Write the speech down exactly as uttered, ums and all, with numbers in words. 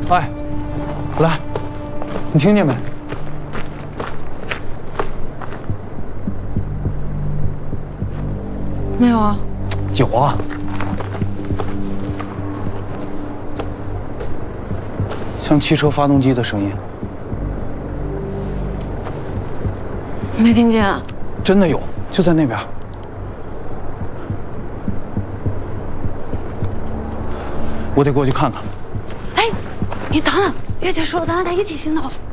哎，来，你听见没？ 没有啊。 有啊。像汽车发动机的声音。 没听见啊。 真的有，就在那边。我得过去看看。 哎，你等等，月姐说咱俩得一起行动。